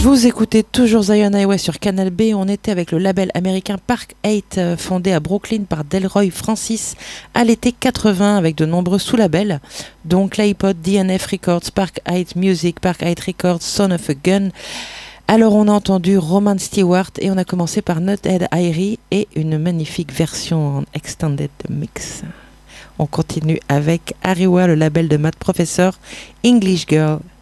Vous écoutez toujours Zion Highway sur Canal B. On était avec le label américain Park 8, fondé à Brooklyn par Delroy Francis à l'été 80 avec de nombreux sous-labels, dont Claypot, DNF Records, Park 8 Music, Park 8 Records, Son of a Gun. Alors on a entendu Roman Stewart et on a commencé par Nuthead Irie et une magnifique version en extended mix. On continue avec Ariwa, le label de Matt Professor, English Girl.